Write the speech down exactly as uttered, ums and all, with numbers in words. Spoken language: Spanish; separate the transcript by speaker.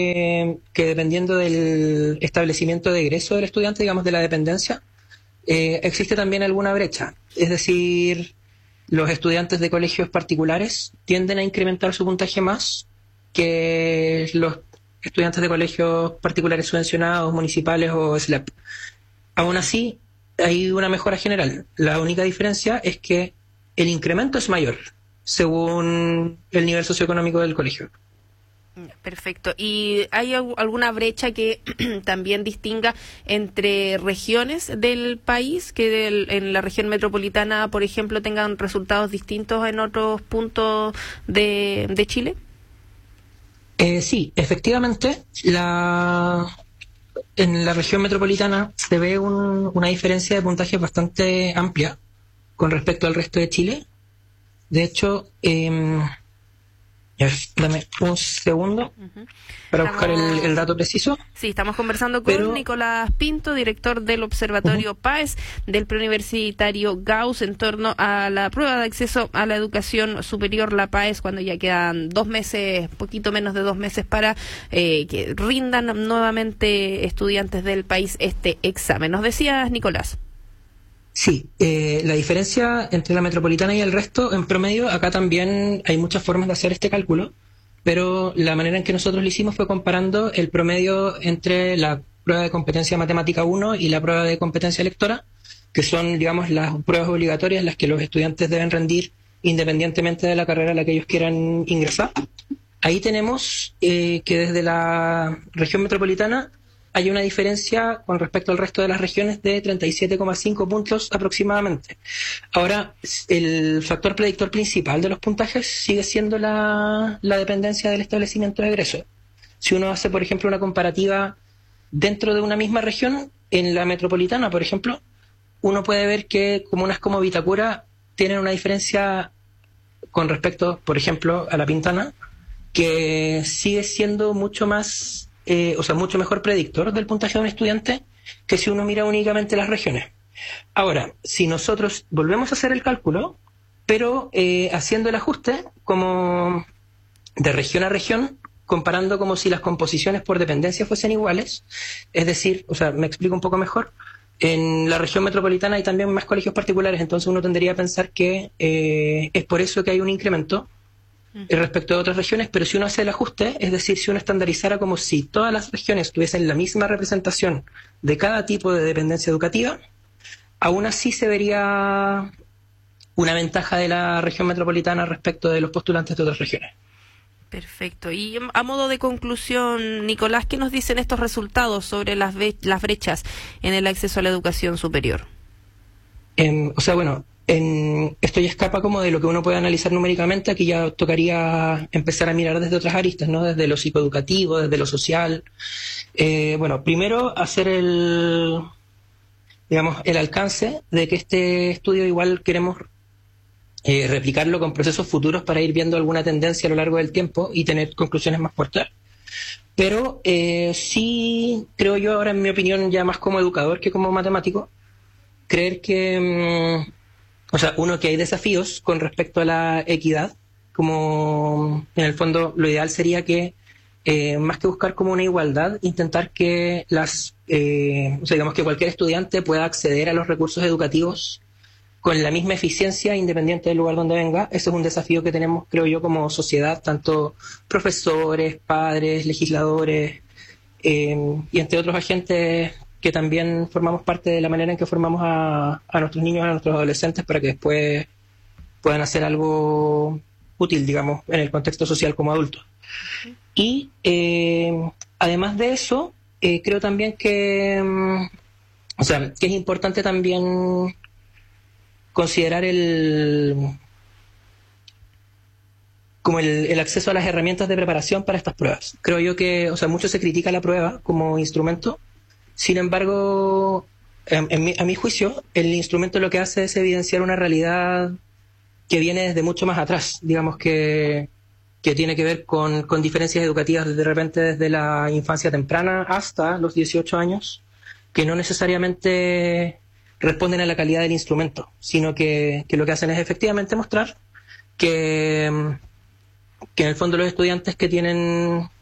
Speaker 1: eh, que dependiendo del establecimiento de egreso del estudiante, digamos de la dependencia, eh, existe también alguna brecha. Es decir, los estudiantes de colegios particulares tienden a incrementar su puntaje más que los estudiantes de colegios particulares subvencionados, municipales o S L A P. Aún así, hay una mejora general. La única diferencia es que el incremento es mayor según el nivel socioeconómico del colegio.
Speaker 2: Perfecto. ¿Y hay alguna brecha que también distinga entre regiones del país, que del, en la región metropolitana, por ejemplo, tengan resultados distintos en otros puntos de, de Chile?
Speaker 1: Eh, sí, efectivamente, la, en la región metropolitana se ve un, una diferencia de puntaje bastante amplia con respecto al resto de Chile. De hecho, eh, dame un segundo uh-huh. para estamos, buscar el, el dato preciso.
Speaker 2: Sí, estamos conversando con Pero, Nicolás Pinto, director del Observatorio uh-huh. PAES del Preuniversitario Gauss, en torno a la prueba de acceso a la educación superior, la PAES, cuando ya quedan dos meses, poquito menos de dos meses para eh, que rindan nuevamente estudiantes del país este examen. ¿Nos decías, Nicolás?
Speaker 1: Sí, eh, la diferencia entre la metropolitana y el resto, en promedio, acá también hay muchas formas de hacer este cálculo, pero la manera en que nosotros lo hicimos fue comparando el promedio entre la prueba de competencia matemática uno y la prueba de competencia lectora, que son, digamos, las pruebas obligatorias, las que los estudiantes deben rendir independientemente de la carrera a la que ellos quieran ingresar. Ahí tenemos eh, que desde la región metropolitana hay una diferencia con respecto al resto de las regiones de treinta y siete coma cinco puntos aproximadamente. Ahora, el factor predictor principal de los puntajes sigue siendo la, la dependencia del establecimiento de egreso. Si uno hace, por ejemplo, una comparativa dentro de una misma región, en la metropolitana, por ejemplo, uno puede ver que comunas como Vitacura tienen una diferencia con respecto, por ejemplo, a La Pintana, que sigue siendo mucho más... Eh, o sea, mucho mejor predictor del puntaje de un estudiante que si uno mira únicamente las regiones. Ahora, si nosotros volvemos a hacer el cálculo, pero eh, haciendo el ajuste como de región a región, comparando como si las composiciones por dependencia fuesen iguales, es decir, o sea, me explico un poco mejor, en la región metropolitana hay también más colegios particulares, entonces uno tendría a pensar que eh, es por eso que hay un incremento respecto a otras regiones, pero si uno hace el ajuste, es decir, si uno estandarizara como si todas las regiones tuviesen la misma representación de cada tipo de dependencia educativa, aún así se vería una ventaja de la región metropolitana respecto de los postulantes de otras regiones.
Speaker 2: Perfecto. Y a modo de conclusión, Nicolás, ¿qué nos dicen estos resultados sobre las, ve- las brechas en el acceso a la educación superior?
Speaker 1: Eh, o sea, bueno, En, esto ya escapa como de lo que uno puede analizar numéricamente. Aquí ya tocaría empezar a mirar desde otras aristas, ¿no? Desde lo psicoeducativo, desde lo social. Eh, bueno, primero hacer el, digamos, el alcance de que este estudio igual queremos eh, replicarlo con procesos futuros para ir viendo alguna tendencia a lo largo del tiempo y tener conclusiones más fuertes. Pero eh, sí creo yo ahora, en mi opinión, ya más como educador que como matemático, creer que... Mmm, O sea, uno, que hay desafíos con respecto a la equidad, como en el fondo lo ideal sería que, eh, más que buscar como una igualdad, intentar que las, eh, o sea, digamos que cualquier estudiante pueda acceder a los recursos educativos con la misma eficiencia independiente del lugar donde venga. Ese es un desafío que tenemos, creo yo, como sociedad, tanto profesores, padres, legisladores, eh, y entre otros agentes que también formamos parte de la manera en que formamos a, a nuestros niños, a nuestros adolescentes, para que después puedan hacer algo útil, digamos, en el contexto social como adultos. Uh-huh. Y eh, además de eso, eh, creo también que, um, o sea, que es importante también considerar el como el, el acceso a las herramientas de preparación para estas pruebas. Creo yo que, o sea, mucho se critica la prueba como instrumento. Sin embargo, en, en mi, a mi juicio, el instrumento lo que hace es evidenciar una realidad que viene desde mucho más atrás, digamos que, que tiene que ver con, con diferencias educativas de repente desde la infancia temprana hasta los dieciocho años, que no necesariamente responden a la calidad del instrumento, sino que, que lo que hacen es efectivamente mostrar que, que en el fondo los estudiantes que tienen